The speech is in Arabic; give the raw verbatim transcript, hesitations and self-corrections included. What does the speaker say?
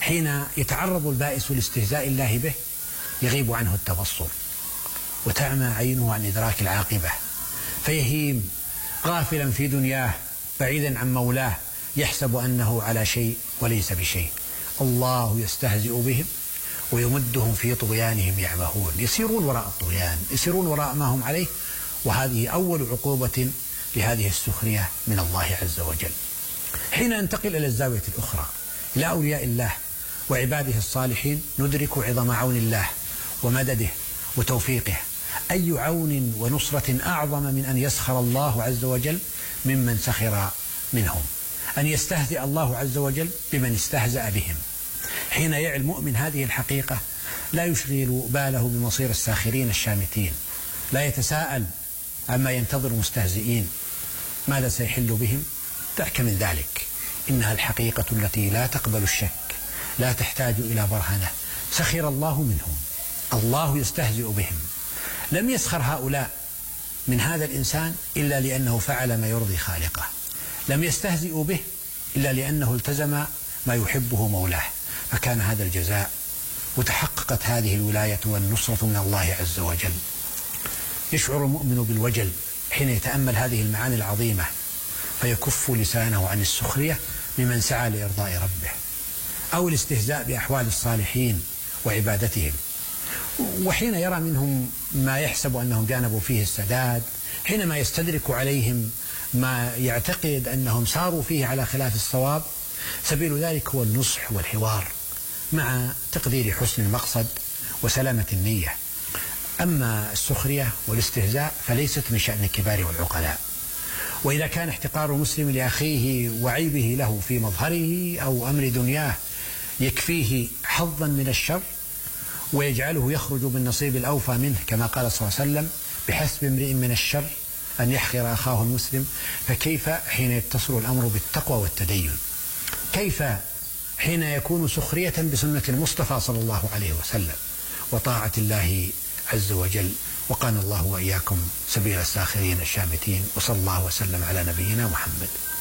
حين يتعرض البائس لاستهزاء الله به يغيب عنه التبصر وتعمى عينه عن إدراك العاقبة، فيهيم غافلا في دنياه بعيدا عن مولاه، يحسب أنه على شيء وليس بشيء. الله يستهزئ بهم ويمدهم في طغيانهم يعمهون، يسيرون وراء الطغيان، يسيرون وراء ما هم عليه. وهذه أول عقوبة لهذه السخرية من الله عز وجل. حين ننتقل إلى الزاوية الأخرى، إلى أولياء الله وعباده الصالحين، ندرك عظم عون الله ومدده وتوفيقه. أي عون ونصرة أعظم من أن يسخر الله عز وجل ممن سخر منهم، أن يستهزئ الله عز وجل بمن استهزأ بهم. حين يعي المؤمن هذه الحقيقة لا يشغل باله بمصير الساخرين الشامتين، لا يتساءل عما ينتظر المستهزئين ماذا سيحل بهم. دعك من ذلك، إنها الحقيقة التي لا تقبل الشك، لا تحتاج إلى برهنة. سخر الله منهم، الله يستهزئ بهم. لم يسخر هؤلاء من هذا الإنسان إلا لأنه فعل ما يرضي خالقه، لم يستهزئوا به إلا لأنه التزم ما يحبه مولاه، فكان هذا الجزاء، وتحققت هذه الولاية والنصرة من الله عز وجل. يشعر المؤمن بالوجل حين يتأمل هذه المعاني العظيمة، فيكف لسانه عن السخرية ممن سعى لإرضاء ربه أو الاستهزاء بأحوال الصالحين وعبادتهم. وحين يرى منهم ما يحسب أنهم جانبوا فيه السداد، حينما يستدرك عليهم ما يعتقد أنهم ساروا فيه على خلاف الصواب، سبيل ذلك هو النصح والحوار مع تقدير حسن المقصد وسلامة النية. أما السخرية والاستهزاء فليست من شأن الكبار والعقلاء. وإذا كان احتقار المسلم لأخيه وعيبه له في مظهره أو أمر دنياه يكفيه حظا من الشر ويجعله يخرج بالنصيب الأوفى منه، كما قال صلى الله عليه وسلم: بحسب امرئ من الشر أن يحقر أخاه المسلم، فكيف حين يتصل الأمر بالتقوى والتدين؟ كيف حين يكون سخرية بسنة المصطفى صلى الله عليه وسلم وطاعة الله عز وجل؟ وقانا الله وإياكم سبيل الساخرين الشامتين، وصلى الله وسلم على نبينا محمد.